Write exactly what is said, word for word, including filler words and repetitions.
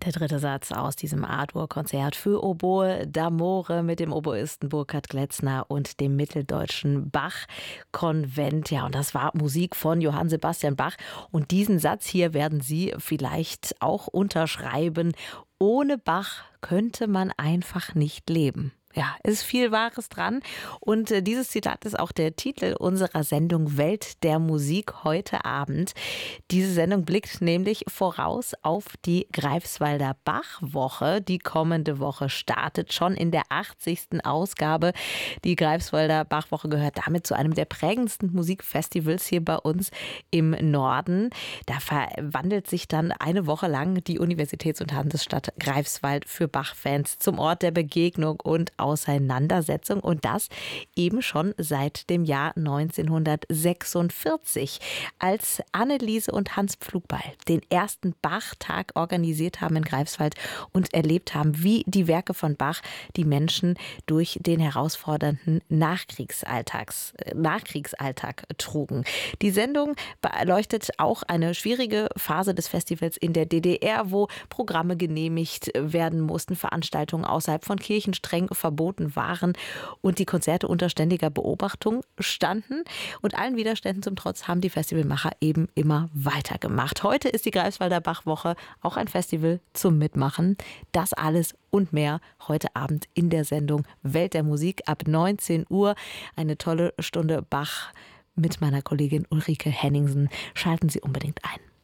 Der dritte Satz aus diesem A-Dur-Konzert für Oboe d'Amore mit dem Oboisten Burkhard Gletzner und dem Mitteldeutschen Bach-Konvent. Ja, und das war Musik von Johann Sebastian Bach. Und diesen Satz hier werden Sie vielleicht auch unterschreiben. Ohne Bach könnte man einfach nicht leben. Ja, ist viel Wahres dran. Und äh, dieses Zitat ist auch der Titel unserer Sendung Welt der Musik heute Abend. Diese Sendung blickt nämlich voraus auf die Greifswalder Bachwoche. Die kommende Woche startet schon in der achtzigsten Ausgabe. Die Greifswalder Bachwoche gehört damit zu einem der prägendsten Musikfestivals hier bei uns im Norden. Da verwandelt sich dann eine Woche lang die Universitäts- und Handelsstadt Greifswald für Bachfans zum Ort der Begegnung und Auseinandersetzung, und das eben schon seit dem Jahr neunzehnhundertsechsundvierzig, als Anneliese und Hans Pflugbeil den ersten Bachtag organisiert haben in Greifswald und erlebt haben, wie die Werke von Bach die Menschen durch den herausfordernden Nachkriegsalltags, Nachkriegsalltag trugen. Die Sendung beleuchtet auch eine schwierige Phase des Festivals in der D D R, wo Programme genehmigt werden mussten, Veranstaltungen außerhalb von Kirchen streng verboten waren und die Konzerte unter ständiger Beobachtung standen. Und allen Widerständen zum Trotz haben die Festivalmacher eben immer weitergemacht. Heute ist die Greifswalder Bachwoche auch ein Festival zum Mitmachen. Das alles und mehr heute Abend in der Sendung Welt der Musik ab neunzehn Uhr. Eine tolle Stunde Bach mit meiner Kollegin Ulrike Henningsen. Schalten Sie unbedingt ein.